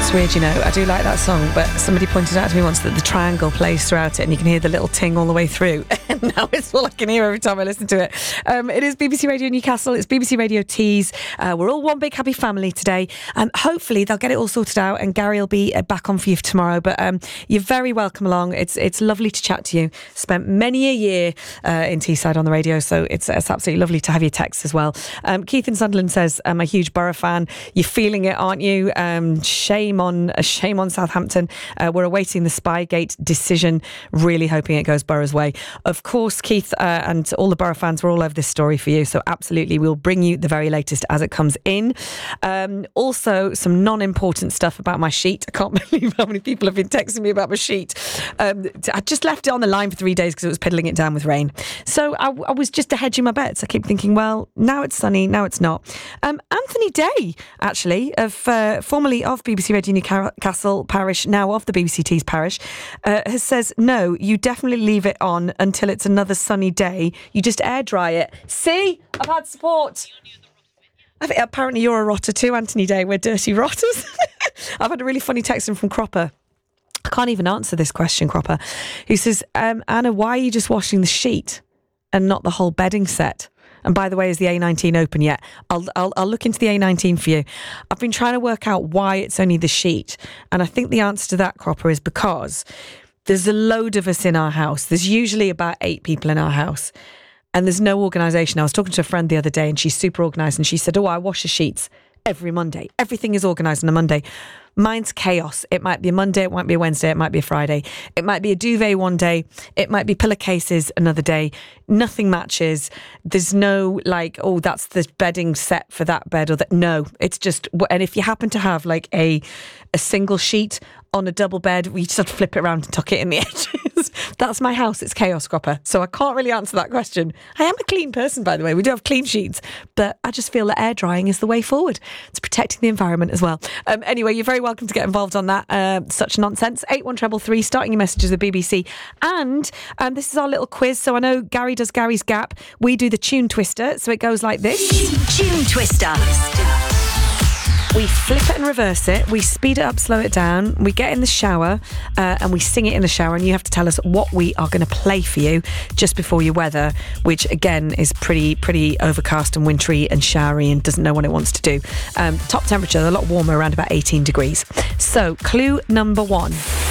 It's weird, you know, I do like that song, but somebody pointed out to me once that the triangle plays throughout it and you can hear the little ting all the way through. And now it's all I can hear every time I listen to it. It is BBC Radio Newcastle. It's BBC Radio Tees. We're all one big happy family today. Hopefully they'll get it all sorted out and Gary will be back on for you for tomorrow. But you're very welcome along. It's lovely to chat to you. Spent many a year in Teesside on the radio, so it's absolutely lovely to have your texts as well. Keith in Sunderland says, I'm a huge Borough fan. You're feeling it, aren't you? Shame on Southampton. We're awaiting the Spygate decision, really hoping it goes Borough's way. Of course, Keith and all the Borough fans, we're all over this story for you, so absolutely we'll bring you the very latest as it comes in. Also, some non-important stuff about my sheet. I can't believe how many people have been texting me about my sheet. I just left it on the line for 3 days because it was piddling it down with rain. So I was just hedging my bets. I keep thinking, well, now it's sunny, now it's not. Anthony Day, actually, formerly of BBC Radio Newcastle Parish, now of the BBC Tees Parish, has says, no, you definitely leave it on until it's another sunny day. You just air dry it. See, I've had support. I think apparently you're a rotter too, Anthony Day. We're dirty rotters. I've had a really funny text in from Cropper. I can't even answer this question, Cropper. He says, Anna, why are you just washing the sheet and not the whole bedding set? And by the way, is the A19 open yet? I'll look into the A19 for you. I've been trying to work out why it's only the sheet. And I think the answer to that, Cropper, is because there's a load of us in our house. There's usually about 8 people in our house. And there's no organisation. I was talking to a friend the other day and she's super organised and she said, I wash the sheets every Monday. Everything is organised on a Monday. Mine's chaos. It might be a Monday, it might be a Wednesday, it might be a Friday. It might be a duvet one day, it might be pillowcases another day. Nothing matches. There's no that's the bedding set for that bed or that. No, it's just, and if you happen to have like a single sheet on a double bed, we just have to flip it around and tuck it in the edges. That's my house. It's chaos, Cropper. So I can't really answer that question. I am a clean person, by the way. We do have clean sheets, but I just feel that air drying is the way forward. It's protecting the environment as well. Anyway, you're very welcome to get involved on that. Such nonsense. 81333, starting your messages with BBC. And this is our little quiz. So I know Gary does Gary's Gap. We do the Tune Twister. So it goes like this. Tune Twister. We flip it and reverse it. We speed it up, slow it down. We get in the shower and we sing it in the shower. And you have to tell us what we are going to play for you just before your weather, which again is pretty overcast and wintry and showery and doesn't know what it wants to do. Top temperature, a lot warmer, around about 18 degrees. So clue number 1.